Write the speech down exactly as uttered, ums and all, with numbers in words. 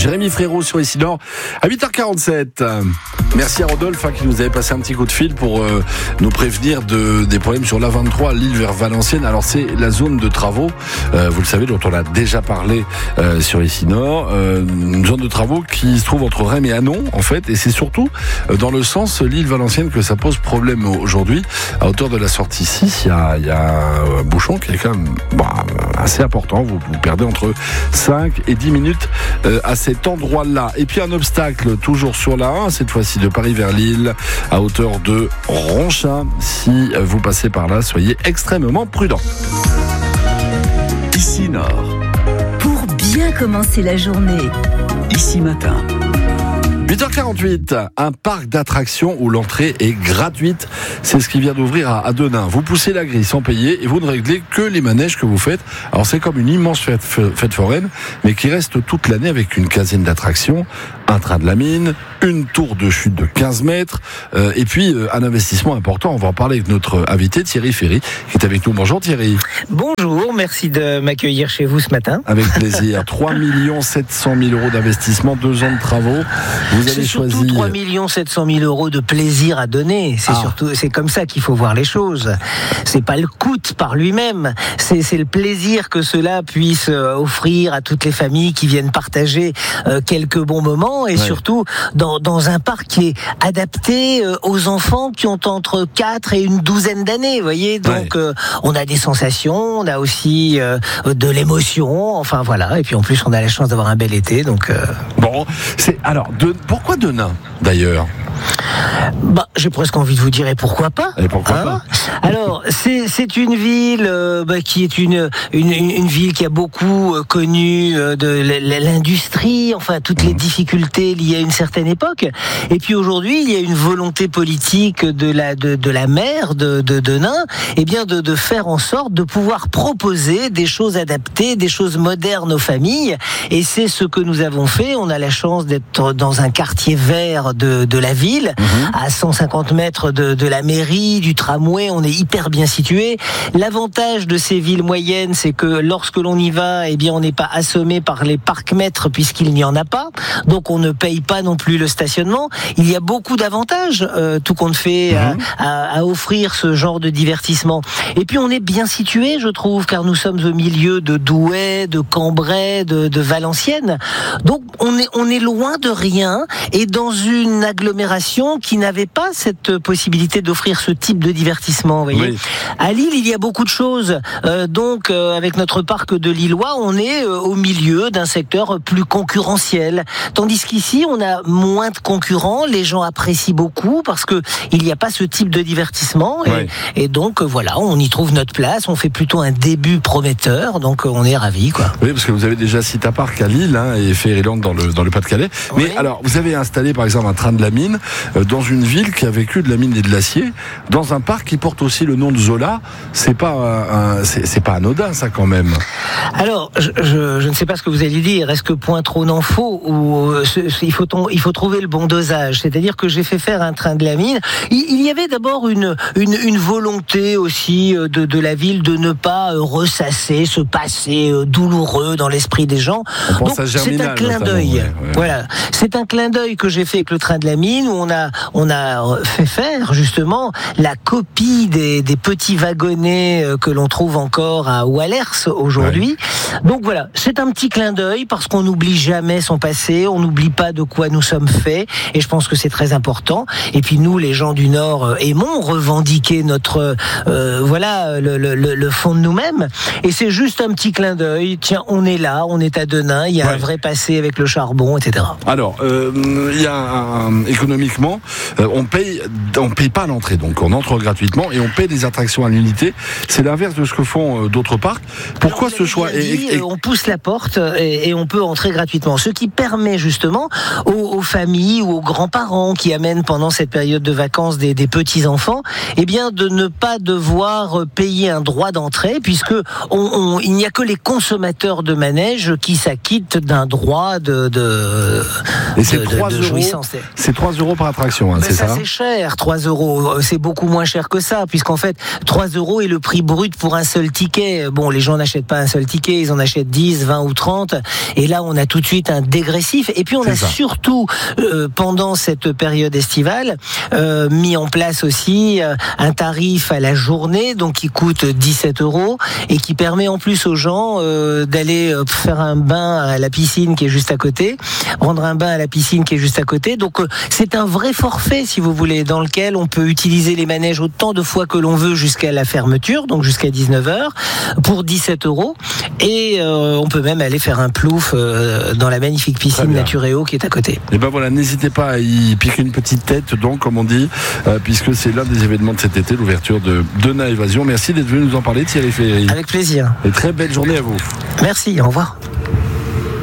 Jérémy Frérot sur Ici Nord à huit heures quarante-sept. Merci à Rodolphe hein, qui nous avait passé un petit coup de fil pour euh, nous prévenir de, des problèmes sur l'A vingt-trois à Lille vers Valenciennes. Alors c'est la zone de travaux, euh, vous le savez, dont on a déjà parlé euh, sur Ici Nord. Euh, une zone de travaux qui se trouve entre Reims et Hanon en fait, et c'est surtout euh, dans le sens Lille-Valenciennes que ça pose problème aujourd'hui. À hauteur de la sortie six, il y a, il y a un bouchon qui est quand même bah, assez important. Vous, vous perdez entre cinq et dix minutes euh, à cet endroit-là. Et puis un obstacle toujours sur la un, cette fois-ci de Paris vers Lille, à hauteur de Ronchin. Si vous passez par là, soyez extrêmement prudents. Ici Nord. Pour bien commencer la journée. Ici Matin. huit heures quarante-huit, un parc d'attractions où l'entrée est gratuite. C'est ce qui vient d'ouvrir à Denain. Vous poussez la grille sans payer et vous ne réglez que les manèges que vous faites. Alors c'est comme une immense fête, fête foraine, mais qui reste toute l'année avec une quinzaine d'attractions, un train de la mine, une tour de chute de quinze mètres, euh, et puis euh, un investissement important. On va en parler avec notre invité Thierry Ferry, qui est avec nous. Bonjour Thierry. Bonjour, merci de m'accueillir chez vous ce matin. Avec plaisir. trois millions sept cent mille euros d'investissement, deux ans de travaux. Vous avez c'est choisi... surtout trois millions sept cent mille euros de plaisir à donner. C'est ah. surtout, c'est comme ça qu'il faut voir les choses. C'est pas le coût par lui-même. C'est, c'est le plaisir que cela puisse offrir à toutes les familles qui viennent partager euh, quelques bons moments et ouais. surtout dans, dans un parc qui est adapté euh, aux enfants qui ont entre quatre et une douzaine d'années. Vous voyez, donc ouais. euh, on a des sensations, on a aussi euh, de l'émotion. Enfin voilà. Et puis en plus, on a la chance d'avoir un bel été. Donc euh... bon, c'est alors de, pourquoi Denain d'ailleurs? Bah, j'ai presque envie de vous dire et pourquoi pas. Et pourquoi hein pas Alors, c'est c'est une ville euh, bah, qui est une, une une ville qui a beaucoup euh, connu euh, de l'industrie, enfin toutes les difficultés liées à une certaine époque. Et puis aujourd'hui, il y a une volonté politique de la de, de la maire de de Denain, eh bien de de faire en sorte de pouvoir proposer des choses adaptées, des choses modernes aux familles. Et c'est ce que nous avons fait. On a la chance d'être dans un quartier vert de de la ville. Mmh. À cent cinquante mètres de, de la mairie, du tramway, on est hyper bien situé. L'avantage de ces villes moyennes, c'est que lorsque l'on y va, eh bien, on n'est pas assommé par les parcs-mètres puisqu'il n'y en a pas. Donc, on ne paye pas non plus le stationnement. Il y a beaucoup d'avantages, euh, tout compte fait, mmh. à, à, à offrir ce genre de divertissement. Et puis, on est bien situé, je trouve, car nous sommes au milieu de Douai, de Cambrai, de, de Valenciennes. Donc, on est, on est loin de rien et dans une agglomération qui n'avait pas cette possibilité d'offrir ce type de divertissement. Vous voyez. Oui. À Lille, il y a beaucoup de choses. Euh, donc, euh, avec notre parc de Lillois, on est euh, au milieu d'un secteur plus concurrentiel. Tandis qu'ici, on a moins de concurrents. Les gens apprécient beaucoup parce que il n'y a pas ce type de divertissement. Et, oui. et donc, euh, voilà, on y trouve notre place. On fait plutôt un début prometteur. Donc, euh, on est ravis, quoi. Oui, parce que vous avez déjà Cita Park à Lille hein, et Fairyland dans le dans le Pas-de-Calais. Oui. Mais alors, vous avez installé, par exemple, un train de la mine dans une ville qui a vécu de la mine et de l'acier, dans un parc qui porte aussi le nom de Zola. C'est pas un, un, c'est, c'est pas anodin, ça, quand même. Alors, je, je, je ne sais pas ce que vous allez dire. Est-ce que point trop n'en faut ou euh, ce, il faut il faut trouver le bon dosage. C'est-à-dire que j'ai fait faire un train de la mine. Il, il y avait d'abord une, une une volonté aussi de de la ville de ne pas ressasser ce passé douloureux dans l'esprit des gens. On pense Donc à Germinal, c'est un clin d'œil. Ouais, ouais. Voilà, c'est un clin d'œil que j'ai fait avec le train de la mine où on a on a fait faire justement la copie des, des petits wagonnets que l'on trouve encore à Wallers aujourd'hui. Ouais. Donc voilà, c'est un petit clin d'œil parce qu'on n'oublie jamais son passé, on n'oublie pas de quoi nous sommes faits et je pense que c'est très important. Et puis nous, les gens du Nord, aimons revendiquer notre euh, voilà le, le, le fond de nous-mêmes et c'est juste un petit clin d'œil. Tiens, on est là, on est à Denain, il y a ouais. un vrai passé avec le charbon, et cetera. Alors, euh, il y a un, économiquement, euh, on paye, on paye pas à l'entrée, donc on entre gratuitement et on paye des attractions à l'unité. C'est l'inverse de ce que font euh, d'autres parcs. Pourquoi Alors, ce choix dit, et, et... On pousse la porte et, et on peut entrer gratuitement, ce qui permet justement aux, aux familles ou aux grands-parents qui amènent pendant cette période de vacances des, des petits enfants, eh bien de ne pas devoir payer un droit d'entrée, puisque on, on, il n'y a que les consommateurs de manèges qui s'acquittent d'un droit de, de Et c'est de, trois de, de euros, jouissance. c'est trois euros par attraction, hein, ben c'est ça, ça? C'est cher, trois euros. C'est beaucoup moins cher que ça, puisqu'en fait, trois euros est le prix brut pour un seul ticket. Bon, les gens n'achètent pas un seul ticket, ils en achètent dix, vingt ou trente. Et là, on a tout de suite un dégressif. Et puis, on c'est a ça. surtout, euh, pendant cette période estivale, euh, mis en place aussi euh, un tarif à la journée, donc qui coûte dix-sept euros et qui permet en plus aux gens euh, d'aller euh, faire un bain à la piscine qui est juste à côté, prendre un bain à la piscine qui est juste à côté. Donc, euh, c'est un vrai forfait, si vous voulez, dans lequel on peut utiliser les manèges autant de fois que l'on veut jusqu'à la fermeture, donc jusqu'à dix-neuf heures, pour dix-sept euros. Et euh, on peut même aller faire un plouf euh, dans la magnifique piscine Naturéo qui est à côté. Et ben voilà, n'hésitez pas à y piquer une petite tête, donc, comme on dit, euh, puisque c'est l'un des événements de cet été, l'ouverture de Dena Évasion. Merci d'être venu nous en parler, Thierry Ferry. Avec plaisir. Et très belle journée à vous. Merci, au revoir.